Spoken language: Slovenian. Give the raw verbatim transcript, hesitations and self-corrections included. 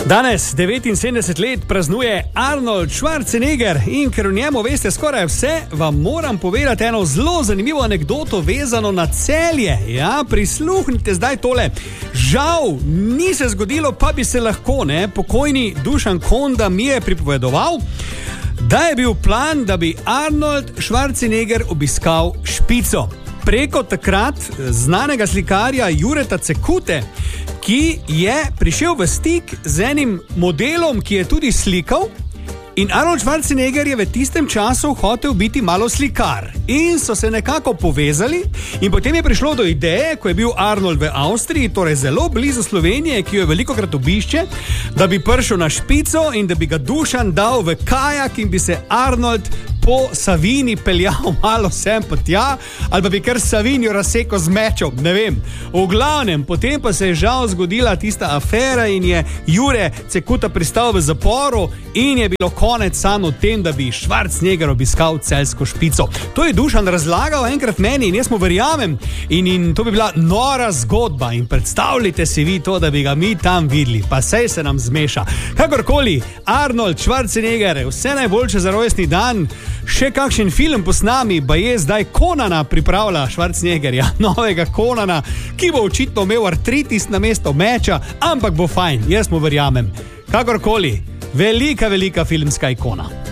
Danes devetinsedemdeset let praznuje Arnold Schwarzenegger in ker o njemu veste skoraj vse, vam moram povedati eno zelo zanimivo anekdoto vezano na Celje. Ja, prisluhnite zdaj tole. Žal, ni se zgodilo, pa bi se lahko, ne, pokojni Dušan Konda mi je pripovedoval, da je bil plan, da bi Arnold Schwarzenegger obiskal Špico. Preko takrat znanega slikarja Jureta Cekute, ki je prišel v stik z enim modelom, ki je tudi slikal, in Arnold Schwarzenegger je v tistem času hotel biti malo slikar. In so se nekako povezali in potem je prišlo do ideje, ko je bil Arnold v Avstriji, torej zelo blizu Slovenije, ki jo velikokrat obišče, da bi prišel na Špico in da bi ga Dušan dal v kajak in bi se Arnold po Savini peljal malo sem pa tja, ali pa bi kar Savinjo razsekal z mečom, ne vem. V glavnem, potem pa se je žal zgodila tista afera in je Jure Cekuta pristal v zaporu in je bilo konec sanj o tem, da bi Schwarzenegger obiskal celjsko Špico. To je Dušan razlagal enkrat meni in jaz mu verjamem in, in to bi bila nora zgodba in predstavljite si vi to, da bi ga mi tam videli, pa sej se nam zmeša. Kakorkoli, Arnold Schwarzenegger, vse najboljše za rojstni dan. Še kakšen film posnami, ba je zdaj Conana pripravlja Schwarzeneggerja, novega Conana, ki bo očitno imel artritis na mesto meča, ampak bo fajn, jaz mu verjamem. Kakorkoli, velika, velika filmska ikona.